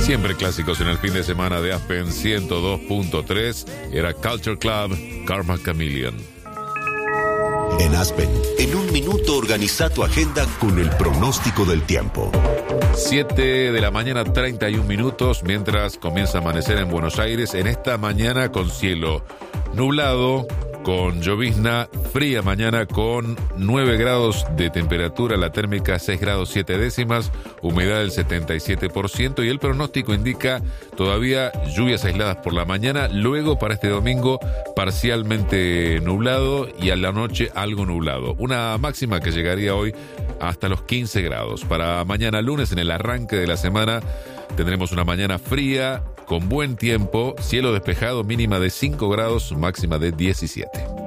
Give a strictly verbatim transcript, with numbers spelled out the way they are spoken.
Siempre clásicos en el fin de semana de Aspen ciento dos punto tres. Era Culture Club, Karma Chameleon. En Aspen, en un minuto organiza tu agenda con el pronóstico del tiempo. siete de la mañana, treinta y un minutos, mientras comienza a amanecer en Buenos Aires. En esta mañana con cielo nublado, con llovizna, fría mañana con nueve grados de temperatura, la térmica seis grados siete décimas, humedad del setenta y siete por ciento y el pronóstico indica todavía lluvias aisladas por la mañana, luego para este domingo parcialmente nublado y a la noche algo nublado. Una máxima que llegaría hoy hasta los quince grados. Para mañana lunes, en el arranque de la semana, tendremos una mañana fría, con buen tiempo, cielo despejado, mínima de cinco grados, máxima de diecisiete.